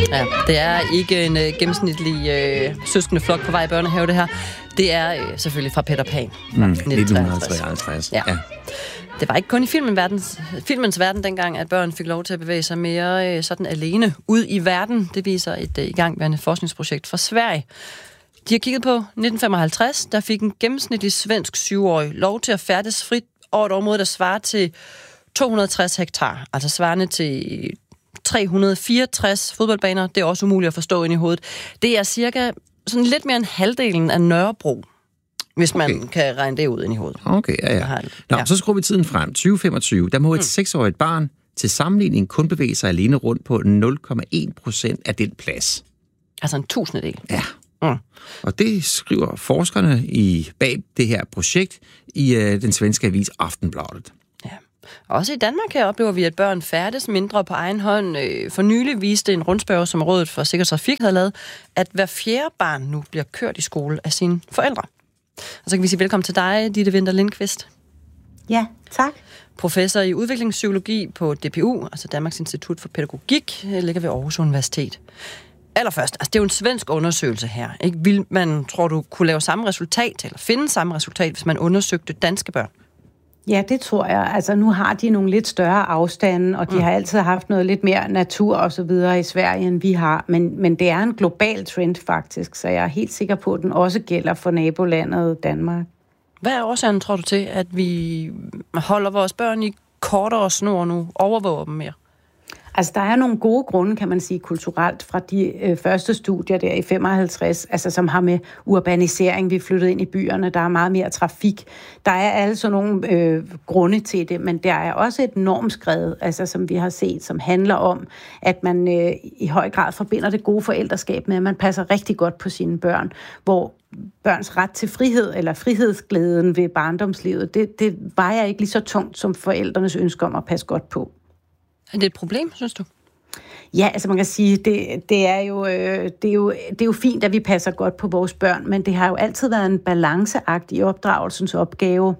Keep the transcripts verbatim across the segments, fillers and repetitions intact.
Ja, det er ikke en øh, gennemsnitlig øh, søskende flok på vej i børnehave, det her. Det er øh, selvfølgelig fra Peter Pan. Mm, nitten treoghalvtreds. Ja. ja. Det var ikke kun i filmen verdens, filmens verden dengang, at børn fik lov til at bevæge sig mere øh, sådan alene ud i verden. Det viser et øh, igangværende forskningsprojekt fra Sverige. De har kigget på nitten femoghalvtreds, der fik en gennemsnitlig svensk syvårig lov til at færdes frit over et område, der svarer til to hundrede og tres hektar, altså svarende til tre hundrede og fireogtres fodboldbaner. Det er også umuligt at forstå ind i hovedet. Det er cirka sådan lidt mere end halvdelen af Nørrebro, hvis okay. man kan regne det ud ind i hovedet. Okay, ja, ja. Nå, ja. Så skruer vi tiden frem. tyve femogtyve, der må et mm. seksårigt barn til sammenligning kun bevæge sig alene rundt på nul komma en procent af den plads. Altså en tusindedel. Ja. Mm. Og det skriver forskerne i bag det her projekt i øh, den svenske avis Aftonbladet. Ja. Også i Danmark her oplever vi, at børn færdes mindre på egen hånd. For nylig viste en rundspørge, som Rådet for Sikker Trafik havde lavet, at hver fjerde barn nu bliver kørt i skole af sine forældre. Og så kan vi sige velkommen til dig, Ditte Winther Lindqvist. Ja, tak. Professor i udviklingspsykologi på D P U, altså Danmarks Institut for Pædagogik, ligger ved Aarhus Universitet. Allerførst, altså det er jo en svensk undersøgelse her. Ikke? Vil man, tror du, kunne lave samme resultat, eller finde samme resultat, hvis man undersøgte danske børn? Ja, det tror jeg. Altså nu har de nogle lidt større afstande, og de mm. har altid haft noget lidt mere natur og så videre i Sverige, end vi har. Men, men det er en global trend faktisk, så jeg er helt sikker på, at den også gælder for nabolandet Danmark. Hvad er årsagen, tror du, til, at vi holder vores børn i kortere snor nu, overvåger dem mere? Altså, der er nogle gode grunde, kan man sige, kulturelt fra de øh, første studier der i femoghalvtreds, altså som har med urbanisering, vi flyttede ind i byerne, der er meget mere trafik. Der er altså nogle øh, grunde til det, men der er også et normskred, altså som vi har set, som handler om, at man øh, i høj grad forbinder det gode forældreskab med, at man passer rigtig godt på sine børn, hvor børns ret til frihed, eller frihedsglæden ved barndomslivet, det, det vejer ikke lige så tungt som forældrenes ønske om at passe godt på. Er det et problem, synes du? Ja, altså man kan sige, det, det, er jo, øh, det, er jo, det er jo fint, at vi passer godt på vores børn, men det har jo altid været en balanceagt i opdragelsens opgave,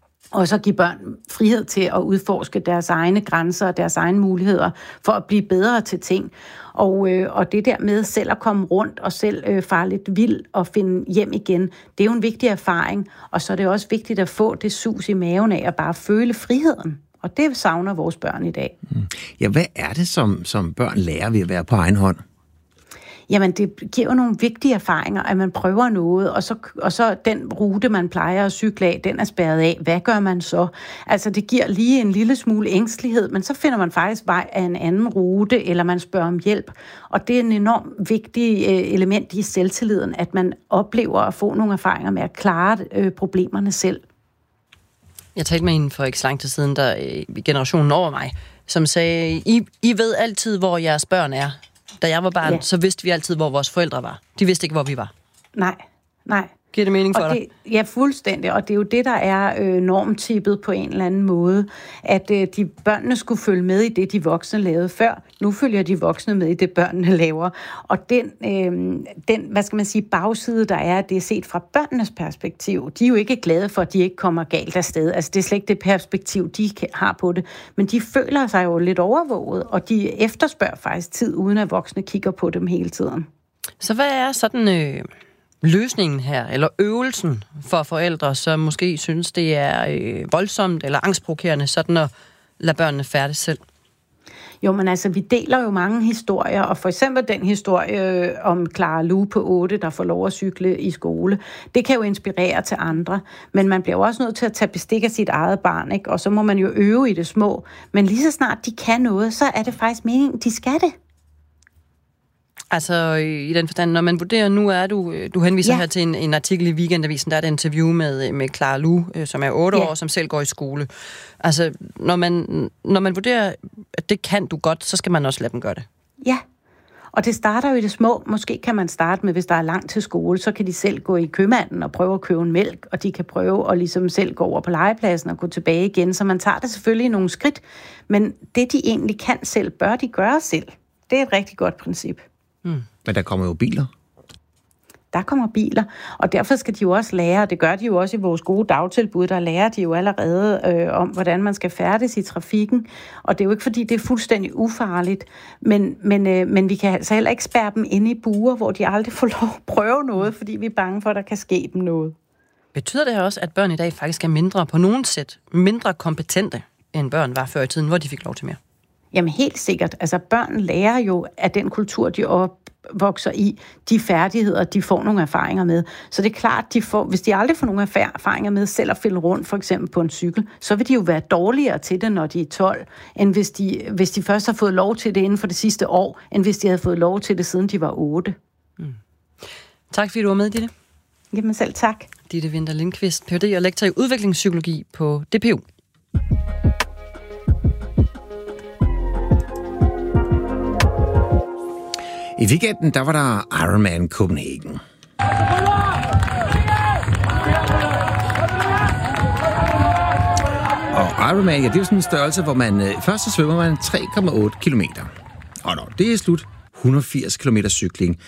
og så give børn frihed til at udforske deres egne grænser og deres egne muligheder for at blive bedre til ting. Og, øh, og det der med selv at komme rundt og selv øh, fare lidt vild og finde hjem igen, det er jo en vigtig erfaring, og så er det også vigtigt at få det sus i maven af at bare føle friheden. Og det savner vores børn i dag. Ja, hvad er det, som, som børn lærer ved at være på egen hånd? Jamen, det giver jo nogle vigtige erfaringer, at man prøver noget, og så, og så den rute, man plejer at cykle af, den er spærret af. Hvad gør man så? Altså, det giver lige en lille smule ængstelighed, men så finder man faktisk vej af en anden rute, eller man spørger om hjælp. Og det er en enormt vigtig element i selvtilliden, at man oplever at få nogle erfaringer med at klare øh, problemerne selv. Jeg talte med en for ikke så lang tid siden, der øh, generationen over mig, som sagde, I, I ved altid, hvor jeres børn er. Da jeg var barn, ja. Så vidste vi altid, hvor vores forældre var. De vidste ikke, hvor vi var. Nej, nej. Giver det mening for og dig? Det, ja, fuldstændig. Og det er jo det, der er øh, normtippet på en eller anden måde. At øh, de børnene skulle følge med i det, de voksne lavede før. Nu følger de voksne med i det, børnene laver. Og den, øh, den, hvad skal man sige, bagside, der er, det er set fra børnenes perspektiv. De er jo ikke glade for, at de ikke kommer galt afsted. Altså, det er slet ikke det perspektiv, de har på det. Men de føler sig jo lidt overvåget, og de efterspørger faktisk tid, uden at voksne kigger på dem hele tiden. Så hvad er sådan... Øh løsningen her, eller øvelsen for forældre, som måske synes, det er øh, voldsomt eller angstprovokerende, sådan at lade børnene færdes selv? Jo, men altså, vi deler jo mange historier, og for eksempel den historie om Clara Lu på otte, der får lov at cykle i skole, det kan jo inspirere til andre, men man bliver jo også nødt til at tage bestik af sit eget barn, ikke? Og så må man jo øve i det små, men lige så snart de kan noget, så er det faktisk meningen, de skal det. Altså i den forstand, når man vurderer, nu er du, du henviser ja. her til en, en artikel i Weekendavisen, der er et interview med, med Clara Lu, som er otte ja. år, som selv går i skole. Altså, når man, når man vurderer, at det kan du godt, så skal man også lade dem gøre det. Ja, og det starter jo i det små. Måske kan man starte med, hvis der er langt til skole, så kan de selv gå i købmanden og prøve at købe en mælk, og de kan prøve at ligesom selv gå over på legepladsen og gå tilbage igen. Så man tager det selvfølgelig i nogle skridt, men det de egentlig kan selv, bør de gøre selv. Det er et rigtig godt princip. Mm. Men der kommer jo biler. der kommer biler. Og derfor skal de jo også lære, og det gør de jo også i vores gode dagtilbud, der lærer de jo allerede øh, om, hvordan man skal færdes i trafikken. Og det er jo ikke, fordi det er fuldstændig ufarligt, men, men, øh, men vi kan altså heller ikke spærre dem inde i buer, hvor de aldrig får lov at prøve noget, fordi vi er bange for, at der kan ske dem noget. Betyder det også, at børn i dag faktisk er mindre på nogen sæt, mindre kompetente, end børn var før i tiden, hvor de fik lov til mere? Jamen helt sikkert. Altså børn lærer jo af den kultur, de opvokser i, de færdigheder, de får nogle erfaringer med. Så det er klart, de får, hvis de aldrig får nogle erfaringer med selv at fælde rundt, for eksempel på en cykel, så vil de jo være dårligere til det, når de er tolv, end hvis de, hvis de først har fået lov til det inden for det sidste år, end hvis de havde fået lov til det, siden de var otte. Mm. Tak fordi du var med, Ditte. Jamen selv tak. Ditte Winther Lindqvist, Ph.D. og lektor i udviklingspsykologi på D P U. I weekenden, der var der Ironman Copenhagen. Og Ironman, ja, det er jo sådan en størrelse, hvor man øh, først så svømmer man tre komma otte kilometer. Og når det er slut, et hundrede og firs kilometer cykling.